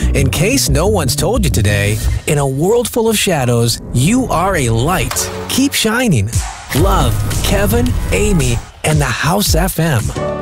In case no one's told you today, in a world full of shadows, you are a light. Keep shining. Love, Kevin, Amy, and the House FM.